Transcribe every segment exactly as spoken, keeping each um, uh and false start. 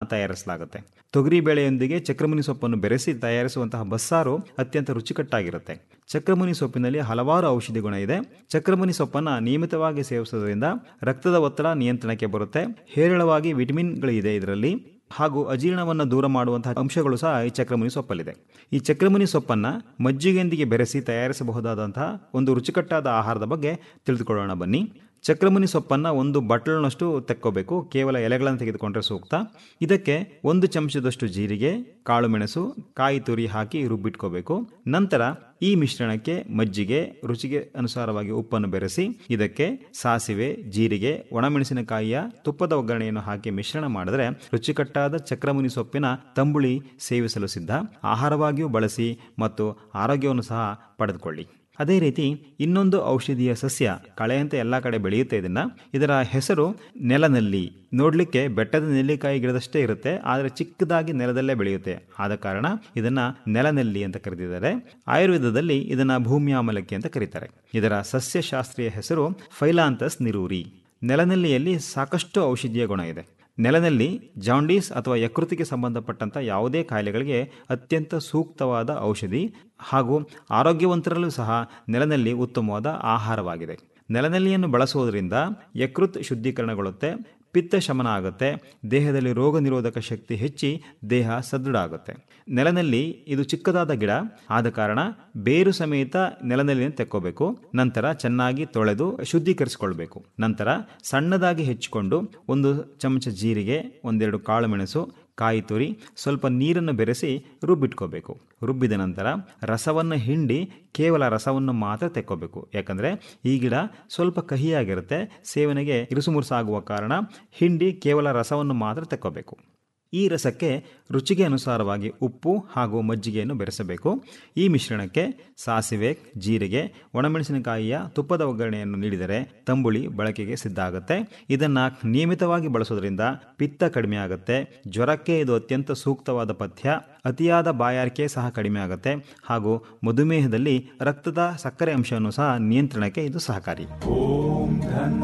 ತಯಾರಿಸಲಾಗುತ್ತೆ. ತೊಗರಿ ಬೇಳೆಯೊಂದಿಗೆ ಚಕ್ರಮುನಿ ಸೊಪ್ಪನ್ನು ಬೆರೆಸಿ ತಯಾರಿಸುವಂತಹ ಬಸ್ಸಾರು ಅತ್ಯಂತ ರುಚಿಕಟ್ಟಾಗಿರುತ್ತೆ. ಚಕ್ರಮುನಿ ಸೊಪ್ಪಿನಲ್ಲಿ ಹಲವಾರು ಔಷಧಿ ಗುಣ ಇದೆ. ಚಕ್ರಮುನಿ ಸೊಪ್ಪನ್ನು ನಿಯಮಿತವಾಗಿ ಸೇವಿಸುವುದರಿಂದ ರಕ್ತದ ಒತ್ತಡ ನಿಯಂತ್ರಣಕ್ಕೆ ಬರುತ್ತೆ. ಹೇರಳವಾಗಿ ವಿಟಮಿನ್ಗಳಿದೆ ಇದರಲ್ಲಿ ಹಾಗೂ ಅಜೀರ್ಣವನ್ನು ದೂರ ಮಾಡುವಂತಹ ಅಂಶಗಳು ಸಹ ಈ ಚಕ್ರಮುನಿ ಸೊಪ್ಪಲ್ಲಿದೆ. ಈ ಚಕ್ರಮುನಿ ಸೊಪ್ಪನ್ನು ಮಜ್ಜಿಗೆಯೊಂದಿಗೆ ಬೆರೆಸಿ ತಯಾರಿಸಬಹುದಾದಂತಹ ಒಂದು ರುಚಿಕಟ್ಟಾದ ಆಹಾರದ ಬಗ್ಗೆ ತಿಳಿದುಕೊಳ್ಳೋಣ ಬನ್ನಿ. ಚಕ್ರಮುನಿ ಸೊಪ್ಪನ್ನು ಒಂದು ಬಟ್ಲನಷ್ಟು ತೆಕ್ಕೋಬೇಕು. ಕೇವಲ ಎಲೆಗಳನ್ನು ತೆಗೆದುಕೊಂಡ್ರೆ ಸೂಕ್ತ. ಇದಕ್ಕೆ ಒಂದು ಚಮಚದಷ್ಟು ಜೀರಿಗೆ, ಕಾಳು ಮೆಣಸು, ಕಾಯಿ ತುರಿ ಹಾಕಿ ರುಬ್ಬಿಟ್ಕೋಬೇಕು. ನಂತರ ಈ ಮಿಶ್ರಣಕ್ಕೆ ಮಜ್ಜಿಗೆ, ರುಚಿಗೆ ಅನುಸಾರವಾಗಿ ಉಪ್ಪನ್ನು ಬೆರೆಸಿ ಇದಕ್ಕೆ ಸಾಸಿವೆ, ಜೀರಿಗೆ, ಒಣಮೆಣಸಿನಕಾಯಿಯ ತುಪ್ಪದ ಒಗ್ಗರಣೆಯನ್ನು ಹಾಕಿ ಮಿಶ್ರಣ ಮಾಡಿದರೆ ರುಚಿಕಟ್ಟಾದ ಚಕ್ರಮುನಿ ಸೊಪ್ಪಿನ ತಂಬುಳಿ ಸೇವಿಸಲು ಸಿದ್ಧ. ಆಹಾರವಾಗಿಯೂ ಬಳಸಿ ಮತ್ತು ಆರೋಗ್ಯವನ್ನು ಸಹ ಪಡೆದುಕೊಳ್ಳಿ. ಅದೇ ರೀತಿ ಇನ್ನೊಂದು ಔಷಧೀಯ ಸಸ್ಯ ಕಳೆಯಂತೆ ಎಲ್ಲ ಕಡೆ ಬೆಳೆಯುತ್ತೆ. ಇದನ್ನು ಇದರ ಹೆಸರು ನೆಲನಲ್ಲಿ. ನೋಡಲಿಕ್ಕೆ ಬೆಟ್ಟದ ನೆಲ್ಲಿಕಾಯಿ ಗಿಡದಷ್ಟೇ ಇರುತ್ತೆ, ಆದರೆ ಚಿಕ್ಕದಾಗಿ ನೆಲದಲ್ಲೇ ಬೆಳೆಯುತ್ತೆ. ಆದ ಕಾರಣ ಇದನ್ನು ನೆಲನೆಲ್ಲಿ ಅಂತ ಕರೆದಿದ್ದಾರೆ. ಆಯುರ್ವೇದದಲ್ಲಿ ಇದನ್ನು ಭೂಮ್ಯಾಮಲಕ್ಕಿ ಅಂತ ಕರೀತಾರೆ. ಇದರ ಸಸ್ಯಶಾಸ್ತ್ರೀಯ ಹೆಸರು ಫೈಲಾಂಥಸ್ ನಿರೂರಿ. ನೆಲನೆಲ್ಲಿಯಲ್ಲಿ ಸಾಕಷ್ಟು ಔಷಧೀಯ ಗುಣ ಇದೆ. ನೆಲನೆಲ್ಲಿ ಜಾಂಡೀಸ್ ಅಥವಾ ಯಕೃತಿಗೆ ಸಂಬಂಧಪಟ್ಟಂಥ ಯಾವುದೇ ಕಾಯಿಲೆಗಳಿಗೆ ಅತ್ಯಂತ ಸೂಕ್ತವಾದ ಔಷಧಿ ಹಾಗೂ ಆರೋಗ್ಯವಂತರಲ್ಲೂ ಸಹ ನೆಲನೆಲ್ಲಿ ಉತ್ತಮವಾದ ಆಹಾರವಾಗಿದೆ. ನೆಲನೆಲ್ಲಿಯನ್ನು ಬಳಸುವುದರಿಂದ ಯಕೃತ್ ಶುದ್ಧೀಕರಣಗೊಳ್ಳುತ್ತೆ, ಪಿತ್ತ ಶಮನ ಆಗುತ್ತೆ, ದೇಹದಲ್ಲಿ ರೋಗ ನಿರೋಧಕ ಶಕ್ತಿ ಹೆಚ್ಚಿ ದೇಹ ಸದೃಢ ಆಗುತ್ತೆ. ನೆಲನೆಲ್ಲಿ ಇದು ಚಿಕ್ಕದಾದ ಗಿಡ ಆದ ಕಾರಣ ಬೇರು ಸಮೇತ ನೆಲನೆಲ್ಲಿಯನ್ನು ತೆಕ್ಕೋಬೇಕು. ನಂತರ ಚೆನ್ನಾಗಿ ತೊಳೆದು ಶುದ್ಧೀಕರಿಸಿಕೊಳ್ಬೇಕು. ನಂತರ ಸಣ್ಣದಾಗಿ ಹೆಚ್ಚಿಕೊಂಡು ಒಂದು ಚಮಚ ಜೀರಿಗೆ, ಒಂದೆರಡು ಕಾಳು ಮೆಣಸು, ಕಾಯಿ ತುರಿ, ಸ್ವಲ್ಪ ನೀರನ್ನು ಬೆರೆಸಿ ರುಬ್ಬಿಟ್ಕೋಬೇಕು. ರುಬ್ಬಿದ ನಂತರ ರಸವನ್ನು ಹಿಂಡಿ ಕೇವಲ ರಸವನ್ನು ಮಾತ್ರ ತೆಕ್ಕೋಬೇಕು. ಯಾಕಂದರೆ ಈ ಗಿಡ ಸ್ವಲ್ಪ ಕಹಿಯಾಗಿರುತ್ತೆ, ಸೇವನೆಗೆ ಇರುಸುಮುರುಸಾಗುವ ಕಾರಣ ಹಿಂಡಿ ಕೇವಲ ರಸವನ್ನು ಮಾತ್ರ ತೆಕ್ಕೋಬೇಕು. ಈ ರಸಕ್ಕೆ ರುಚಿಗೆ ಅನುಸಾರವಾಗಿ ಉಪ್ಪು ಹಾಗೂ ಮಜ್ಜಿಗೆಯನ್ನು ಬೆರೆಸಬೇಕು. ಈ ಮಿಶ್ರಣಕ್ಕೆ ಸಾಸಿವೆ, ಜೀರಿಗೆ, ಒಣಮೆಣಸಿನಕಾಯಿಯ ತುಪ್ಪದ ಒಗ್ಗರಣೆಯನ್ನು ನೀಡಿದರೆ ತಂಬುಳಿ ಬಳಕೆಗೆ ಸಿದ್ಧ ಆಗುತ್ತೆ. ಇದನ್ನು ನಿಯಮಿತವಾಗಿ ಬಳಸೋದ್ರಿಂದ ಪಿತ್ತ ಕಡಿಮೆ ಆಗುತ್ತೆ. ಜ್ವರಕ್ಕೆ ಇದು ಅತ್ಯಂತ ಸೂಕ್ತವಾದ ಪಥ್ಯ. ಅತಿಯಾದ ಬಾಯಾರಿಕೆ ಸಹ ಕಡಿಮೆ ಆಗುತ್ತೆ ಹಾಗೂ ಮಧುಮೇಹದಲ್ಲಿ ರಕ್ತದ ಸಕ್ಕರೆ ಅಂಶವನ್ನು ಸಹ ನಿಯಂತ್ರಣಕ್ಕೆ ಇದು ಸಹಕಾರಿ. ಓಂ ಧನ್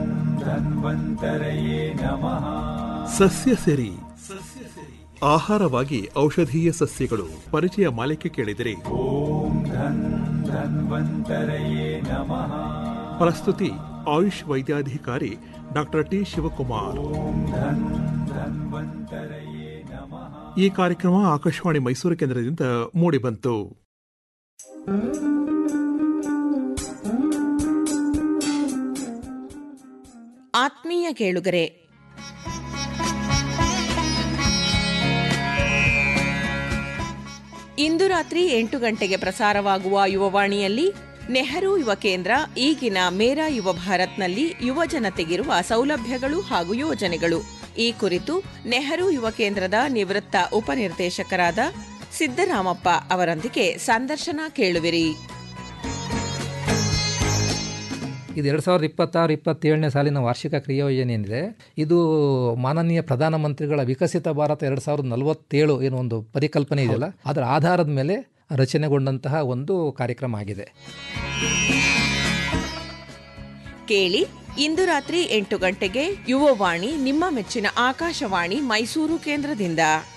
ಧನ್ವಂತರಯೇ ನಮಃ. ಸಸ್ಯ ಸಿರಿ ಆಹಾರವಾಗಿ ಔಷಧೀಯ ಸಸ್ಯಗಳು ಪರಿಚಯ ಮಾಲಿಕೆ ಕೇಳಿದರೆ ಓಂ ಧನ್ ಧನ್ವಂತರಯೇ ನಮಃ. ಪ್ರಸ್ತುತಿ ಆಯುಷ್ ವೈದ್ಯಾಧಿಕಾರಿ ಡಾಕ್ಟರ್ ಟಿ ಶಿವಕುಮಾರ್. ಓಂ ಧನ್ ಧನ್ವಂತರಯೇ ನಮಃ. ಈ ಕಾರ್ಯಕ್ರಮ ಆಕಾಶವಾಣಿ ಮೈಸೂರು ಕೇಂದ್ರದಿಂದ ಮೂಡಿಬಂತು. ಆತ್ಮೀಯ ಕೇಳುಗರೆ, ಇಂದು ರಾತ್ರಿ ಎಂಟು ಗಂಟೆಗೆ ಪ್ರಸಾರವಾಗುವ ಯುವವಾಣಿಯಲ್ಲಿ ನೆಹರು ಯುವ ಕೇಂದ್ರ ಈಗಿನ ಮೇರಾ ಯುವ ಭಾರತ್ನಲ್ಲಿ ಯುವ ಜನತೆಗಿರುವ ಸೌಲಭ್ಯಗಳು ಹಾಗೂ ಯೋಜನೆಗಳು ಈ ಕುರಿತು ನೆಹರು ಯುವ ಕೇಂದ್ರದ ನಿವೃತ್ತ ಉಪನಿರ್ದೇಶಕರಾದ ಸಿದ್ದರಾಮಪ್ಪ ಅವರೊಂದಿಗೆ ಸಂದರ್ಶನ ಕೇಳುವಿರಿ. ಇದು ಎರಡು ಸಾವಿರದ ಇಪ್ಪತ್ತಾರು ಇಪ್ಪತ್ತೇಳನೇ ಸಾಲಿನ ವಾರ್ಷಿಕ ಕ್ರಿಯಾಯೋಜನೆ ಏನಿದೆ, ಇದು ಮಾನನೀಯ ಪ್ರಧಾನಮಂತ್ರಿಗಳ ವಿಕಸಿತ ಭಾರತ ಎರಡು ಸಾವಿರದ ನಲವತ್ತೇಳು ಏನೋ ಒಂದು ಪರಿಕಲ್ಪನೆ ಇದೆಯಲ್ಲ, ಅದರ ಆಧಾರದ ಮೇಲೆ ರಚನೆಗೊಂಡಂತಹ ಒಂದು ಕಾರ್ಯಕ್ರಮ ಆಗಿದೆ. ಕೇಳಿ, ಇಂದು ರಾತ್ರಿ ಎಂಟು ಗಂಟೆಗೆ ಯುವವಾಣಿ ನಿಮ್ಮ ಮೆಚ್ಚಿನ ಆಕಾಶವಾಣಿ ಮೈಸೂರು ಕೇಂದ್ರದಿಂದ.